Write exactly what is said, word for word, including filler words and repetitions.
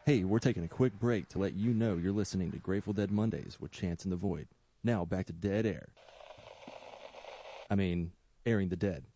Hey, we're taking a quick break to let you know you're listening to Grateful Dead Mondays with Chance in the Void. Now back to Dead Air. I mean, airing the dead.